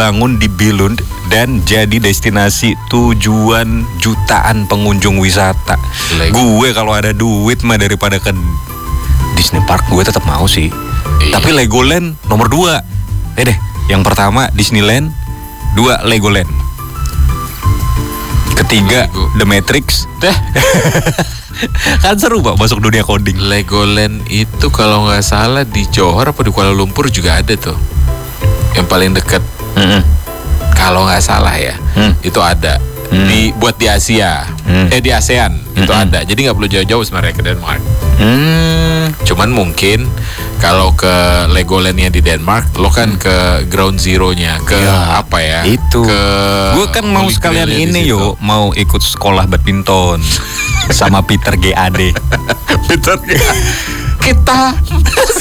dibangun di Billund dan jadi destinasi tujuan jutaan pengunjung wisata. Gue kalau ada duit mah daripada ke Disney Park gue tetap mau sih. Iya. Tapi Legoland nomor 2. Deh, yang pertama Disneyland, 2 Legoland. Ketiga Lego. The Matrix. Kan seru Pak masuk dunia coding. Legoland itu kalau nggak salah di Johor apa di Kuala Lumpur juga ada tuh. Yang paling dekat. Kalau nggak salah ya, itu ada. Buat di Asia, di ASEAN itu ada. Jadi nggak perlu jauh-jauh sebenarnya ke Denmark. Cuman mungkin kalau ke Legolandnya di Denmark, lo kan ke Ground Zero-nya, ke apa ya? Itu. Gue kan mau sekalian ini mau ikut sekolah badminton sama Peter GAD. Peter kita